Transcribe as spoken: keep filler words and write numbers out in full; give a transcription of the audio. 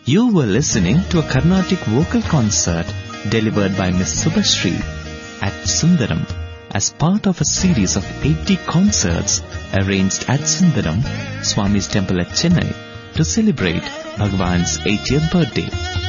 You were listening to a Carnatic vocal concert delivered by Miss Subhashri at Sundaram as part of a series of eighty concerts arranged at Sundaram, Swami's temple at Chennai, to celebrate Bhagwan's eightieth birthday.